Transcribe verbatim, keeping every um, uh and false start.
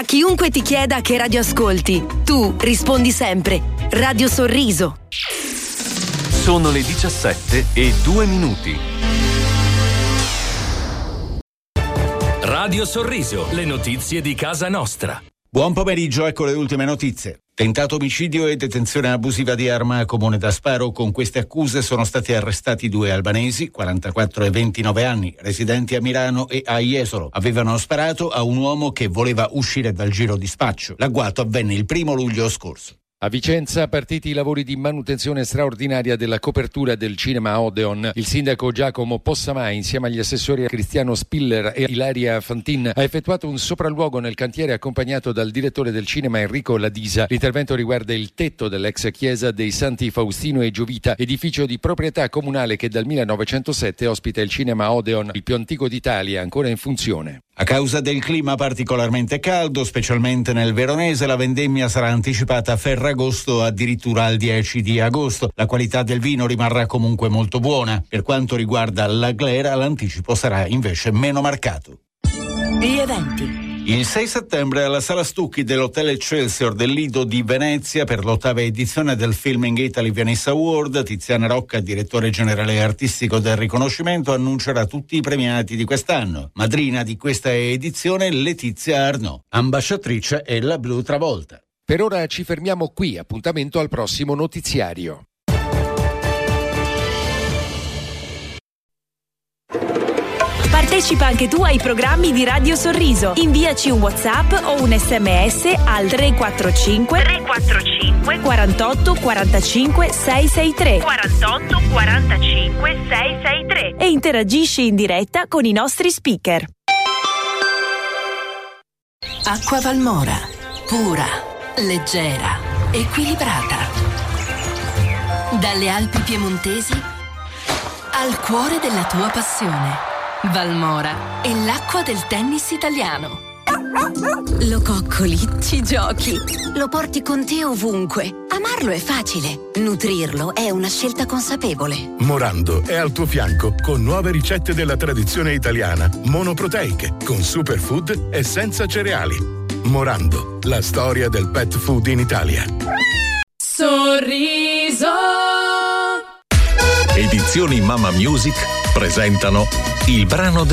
A chiunque ti chieda che radio ascolti, tu rispondi sempre Radio Sorriso. Sono le diciassette e due minuti. Radio Sorriso, le notizie di casa nostra. Buon pomeriggio, ecco le ultime notizie. Tentato omicidio e detenzione abusiva di arma a Comune d'Asparo. Con queste accuse sono stati arrestati due albanesi, quarantaquattro e ventinove anni, residenti a Milano e a Jesolo. Avevano sparato a un uomo che voleva uscire dal giro di spaccio. L'agguato avvenne il primo luglio scorso. A Vicenza partiti i lavori di manutenzione straordinaria della copertura del cinema Odeon. Il sindaco Giacomo Possamai, insieme agli assessori Cristiano Spiller e Ilaria Fantin, ha effettuato un sopralluogo nel cantiere accompagnato dal direttore del cinema Enrico Ladisa. L'intervento riguarda il tetto dell'ex chiesa dei Santi Faustino e Giovita, edificio di proprietà comunale che dal millenovecentosette ospita il cinema Odeon, il più antico d'Italia, ancora in funzione. A causa del clima particolarmente caldo, specialmente nel Veronese, la vendemmia sarà anticipata a Ferragosto addirittura al dieci di agosto. La qualità del vino rimarrà comunque molto buona. Per quanto riguarda la glera, l'anticipo sarà invece meno marcato. Gli eventi. Il sei settembre alla Sala Stucchi dell'Hotel Excelsior del Lido di Venezia, per l'ottava edizione del Filming Italy Venice Award, Tiziana Rocca, direttore generale artistico del riconoscimento, annuncerà tutti i premiati di quest'anno. Madrina di questa edizione Letizia Arnaud, ambasciatrice è la Blu Travolta. Per ora ci fermiamo qui, appuntamento al prossimo notiziario. Partecipa anche tu ai programmi di Radio Sorriso. Inviaci un WhatsApp o un sms al tre quattro cinque tre quattro cinque quarantotto quarantacinque seicentosessantatré quarantotto quarantacinque seicentosessantatré e interagisci in diretta con i nostri speaker. Acqua Valmora, pura, leggera, equilibrata. Dalle Alpi piemontesi al cuore della tua passione. Valmora è l'acqua del tennis italiano. Lo coccoli, ci giochi, lo porti con te ovunque. Amarlo è facile, nutrirlo è una scelta consapevole. Morando è al tuo fianco con nuove ricette della tradizione italiana, monoproteiche, con superfood e senza cereali. Morando, la storia del pet food in Italia. Sorriso. Edizioni Mamma Music presentano il brano